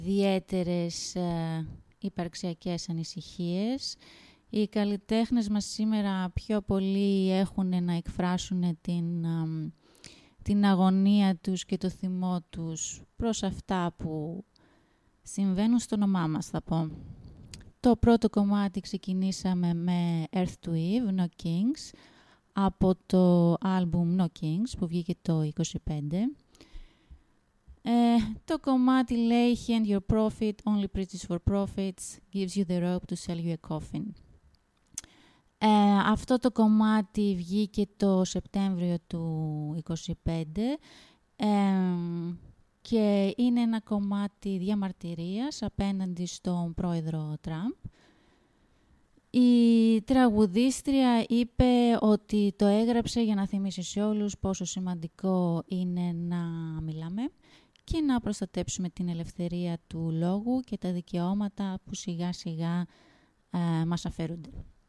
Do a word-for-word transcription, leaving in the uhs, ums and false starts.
ιδιαίτερες ε, υπαρξιακές ανησυχίες. Οι καλλιτέχνες μας σήμερα πιο πολύ έχουν να εκφράσουν την, ε, την αγωνία τους και το θυμό τους προς αυτά που συμβαίνουν στο όνομά μας, θα πω. Το πρώτο κομμάτι ξεκινήσαμε με Earth to Eve, No Kings, από το άλμπουμ No Kings που βγήκε το είκοσι πέντε. Ε, το κομμάτι λέει «He and your prophet only preaches for profits, gives you the rope to sell you a coffin». Ε, αυτό το κομμάτι βγήκε το Σεπτέμβριο του είκοσι πέντε ε, και είναι ένα κομμάτι διαμαρτυρίας απέναντι στον πρόεδρο Τραμπ. Η τραγουδίστρια είπε ότι το έγραψε για να θυμίσει σε όλους πόσο σημαντικό είναι να μιλάμε και να προστατέψουμε την ελευθερία του λόγου και τα δικαιώματα που σιγά σιγά ε, μας αφαιρούνται.